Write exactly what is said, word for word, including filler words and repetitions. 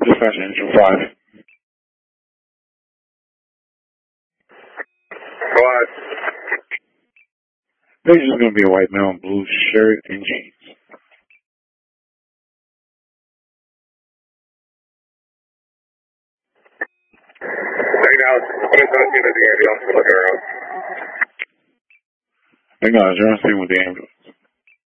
Dispatch engine five. What? There's just going to be a white male in blue shirt and jeans. Right now, what is that thing at the ambulance? Looking around. Hang on, you're on scene with the ambulance.